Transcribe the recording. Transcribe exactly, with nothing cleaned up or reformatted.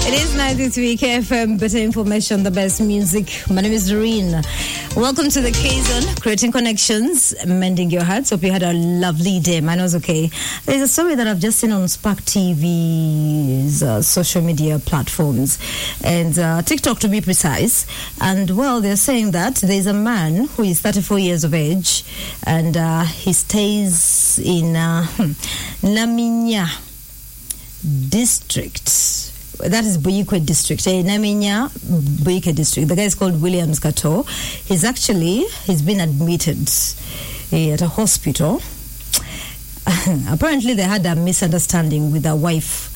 It is ninety-three K F M, better information, the best music. My name is Doreen. Welcome to the K-Zone, creating connections, mending your hearts. Hope you had a lovely day. Mine was okay. There's a story that I've just seen on Spark T V's uh, social media platforms, and uh, TikTok to be precise. And, well, they're saying that there's a man who is thirty-four years of age, and uh, he stays in uh, Naminya district. That is Buikwe district, eh? Naminya Buikwe district. The guy is called Williams Kato. He's actually, he's been admitted eh, at a hospital. Apparently they had a misunderstanding with a wife